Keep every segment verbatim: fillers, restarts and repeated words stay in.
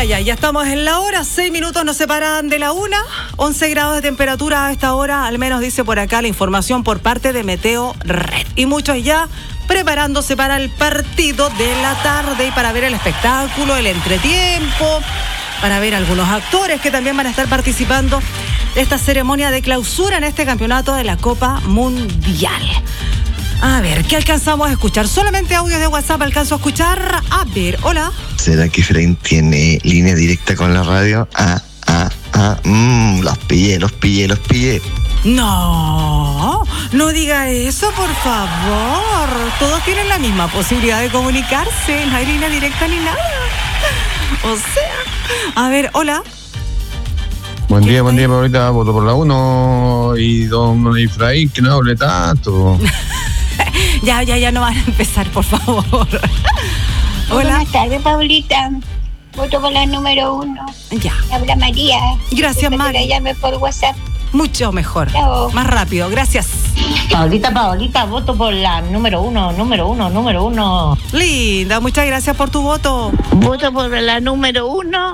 ay, ay, ya estamos en la hora, seis minutos nos separan de la una, once grados de temperatura a esta hora, al menos dice por acá la información por parte de Meteo Red. Y muchos ya preparándose para el partido de la tarde y para ver el espectáculo, el entretiempo, para ver algunos actores que también van a estar participando de esta ceremonia de clausura en este campeonato de la Copa Mundial. A ver, ¿qué alcanzamos a escuchar? Solamente audios de WhatsApp alcanzo a escuchar. A ver, hola. ¿Será que Efraín tiene línea directa con la radio? Ah, ah, ah, mmm, los pillé, los pillé, los pillé. No, no diga eso, por favor. Todos tienen la misma posibilidad de comunicarse. No hay línea directa ni nada. O sea, a ver, hola. Buen día, buen día, ahorita voto por la uno y don Efraín, que no hable tanto. Ya, ya, ya no van a empezar, por favor. Hola. Buenas tardes, Paulita. Voto por la número uno. Ya. Habla María. Gracias, María. Que la llame por WhatsApp. Mucho mejor. Chao. Más rápido, gracias. Paulita, Paulita, voto por la número uno, número uno, número uno. Linda, muchas gracias por tu voto. Voto por la número uno.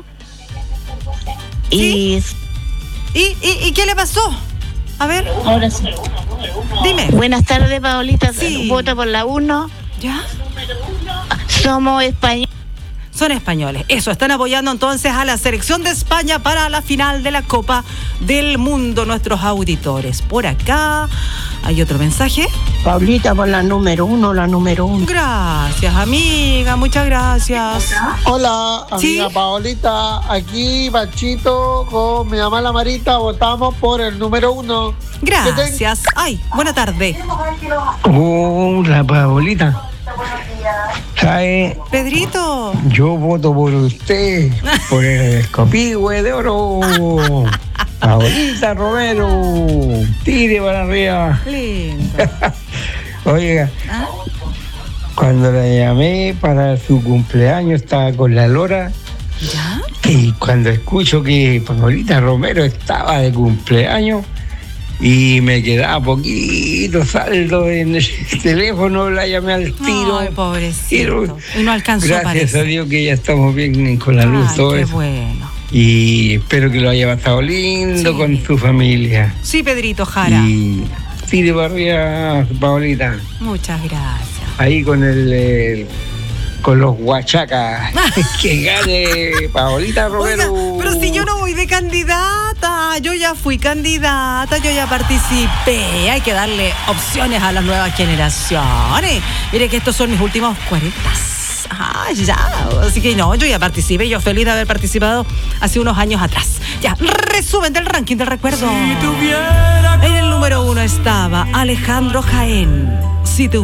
¿Sí? Y... ¿Y, y, ¿Y qué le pasó? A ver. Ahora sí. Dime. Buenas tardes, Paulita. Sí. Voto por la uno. ¿Ya? Somos españoles. Son españoles. Eso, están apoyando entonces a la selección de España para la final de la Copa del Mundo, nuestros auditores. Por acá hay otro mensaje. Paulita por la número uno, la número uno. Gracias, amiga, muchas gracias. Hola, amiga ¿Sí? Paolita, aquí Panchito con mi mamá la Marita, votamos por el número uno. Gracias. Ay, buena tarde. Hola, Paolita. ¿Sabe? Pedrito. Yo voto por usted, por el escopigüe de oro. Paolita Romero, tire para arriba. Lindo. Oiga, ¿Ah? cuando la llamé para su cumpleaños estaba con la Lora. ¿Ya? Y cuando escucho que Paolita Romero estaba de cumpleaños y me quedaba poquito saldo en el teléfono, la llamé al tiro. Ay, pobrecito. Y no alcanzó a Gracias aparecer. a Dios que ya estamos bien con la luz, Ay, todo qué eso. bueno. Y espero que lo haya pasado lindo Sí. con su familia. Sí, Pedrito Jara. Y tire para arriba, Paolita. Muchas gracias. Ahí con el, el- con los huachacas. Que gane Paolita Romero. Oiga, pero si yo no voy de candidata, yo ya fui candidata, yo ya participé. Hay que darle opciones a las nuevas generaciones. Mire que estos son mis últimos cuarenta. Ah, ya. Así que no, yo ya participé, yo feliz de haber participado hace unos años atrás. Ya, resumen del ranking del recuerdo. En el número uno estaba Alejandro Jaén.